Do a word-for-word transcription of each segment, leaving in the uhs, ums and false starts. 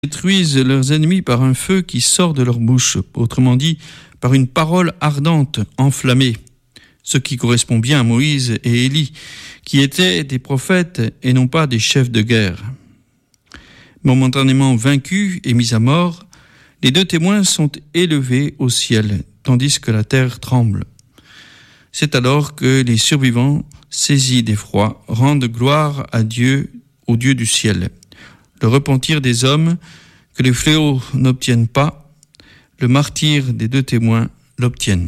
détruisent leurs ennemis par un feu qui sort de leur bouche, autrement dit, par une parole ardente, enflammée. Ce qui correspond bien à Moïse et Élie, qui étaient des prophètes et non pas des chefs de guerre. Momentanément vaincus et mis à mort, les deux témoins sont élevés au ciel, tandis que la terre tremble. C'est alors que les survivants, saisis d'effroi, rendent gloire à Dieu, au Dieu du ciel. Le repentir des hommes, que les fléaux n'obtiennent pas, le martyre des deux témoins l'obtiennent.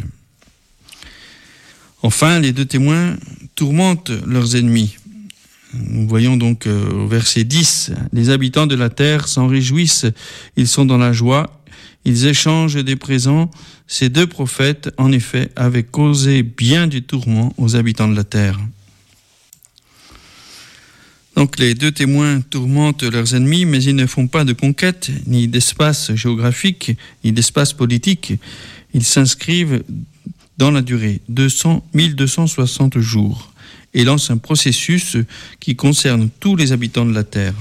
Enfin, les deux témoins tourmentent leurs ennemis. Nous voyons donc euh, au verset dix, les habitants de la terre s'en réjouissent, ils sont dans la joie, ils échangent des présents. Ces deux prophètes, en effet, avaient causé bien du tourment aux habitants de la terre. Donc les deux témoins tourmentent leurs ennemis, mais ils ne font pas de conquête, ni d'espace géographique, ni d'espace politique. Ils s'inscrivent dans la durée, mille deux cent soixante jours, et lancent un processus qui concerne tous les habitants de la terre.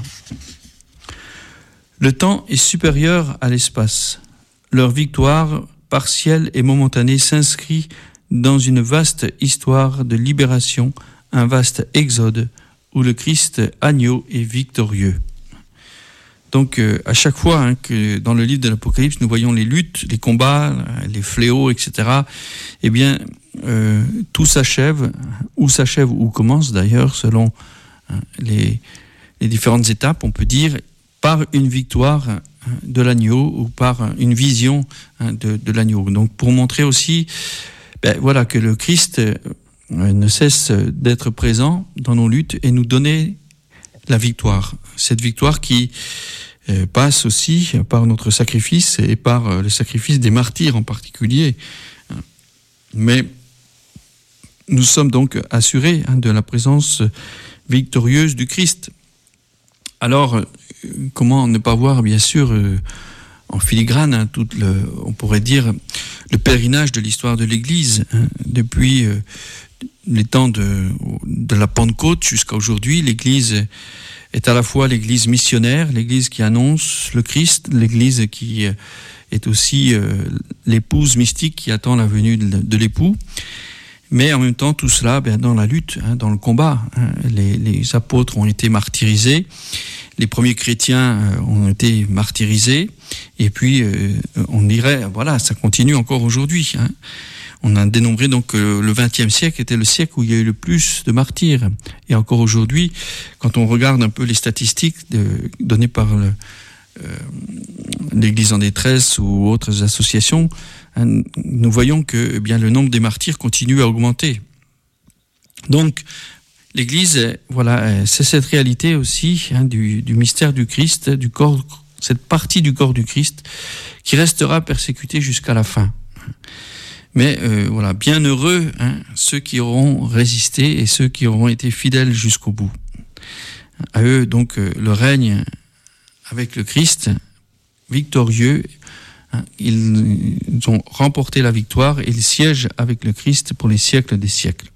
Le temps est supérieur à l'espace. Leur victoire, partielle et momentanée, s'inscrit dans une vaste histoire de libération, un vaste exode, où le Christ agneau est victorieux. Donc, euh, à chaque fois hein, que dans le livre de l'Apocalypse, nous voyons les luttes, les combats, les fléaux, et cetera, eh bien, euh, tout s'achève, ou s'achève, ou commence d'ailleurs, selon hein, les, les différentes étapes, on peut dire, par une victoire hein, de l'agneau, ou par une vision hein, de, de l'agneau. Donc, pour montrer aussi ben, voilà, que le Christ euh, ne cesse d'être présent dans nos luttes et nous donner la victoire. Cette victoire qui euh, passe aussi par notre sacrifice et par euh, le sacrifice des martyrs en particulier. Mais nous sommes donc assurés hein, de la présence victorieuse du Christ. Alors, euh, comment ne pas voir, bien sûr, euh, en filigrane, hein, tout le, on pourrait dire, le pèlerinage de l'histoire de l'Église, hein, depuis euh, les temps de, de la Pentecôte jusqu'à aujourd'hui. L'Église est à la fois l'Église missionnaire, l'Église qui annonce le Christ, l'Église qui est aussi euh, l'épouse mystique qui attend la venue de, de l'époux. Mais en même temps, tout cela ben, dans la lutte, hein, dans le combat. Hein. Les, les apôtres ont été martyrisés, les premiers chrétiens euh, ont été martyrisés, et puis euh, on dirait, voilà, ça continue encore aujourd'hui. Hein. On a dénombré donc euh, le vingtième siècle était le siècle où il y a eu le plus de martyrs. Et encore aujourd'hui, quand on regarde un peu les statistiques de, données par le, euh, l'Église en détresse ou autres associations, hein, nous voyons que eh bien, le nombre des martyrs continue à augmenter. Donc, l'Église, voilà, c'est cette réalité aussi hein, du, du mystère du Christ, du corps, cette partie du corps du Christ qui restera persécutée jusqu'à la fin. Mais euh, voilà, bienheureux hein, ceux qui auront résisté et ceux qui auront été fidèles jusqu'au bout. À eux, donc, euh, le règne avec le Christ, victorieux, hein, ils, ils ont remporté la victoire et ils siègent avec le Christ pour les siècles des siècles.